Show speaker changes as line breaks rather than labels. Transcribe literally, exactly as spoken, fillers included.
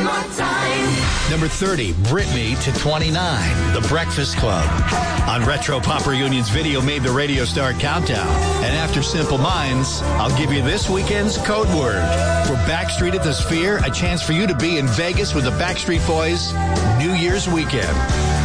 more time.
Number thirty, Britney to twenty-nine, The Breakfast Club. On Retro Pop Reunion's Video Made the Radio Star Countdown. And after Simple Minds, I'll give you this weekend's code word. For Backstreet at the Sphere, a chance for you to be in Vegas with the Backstreet Boys New Year's weekend.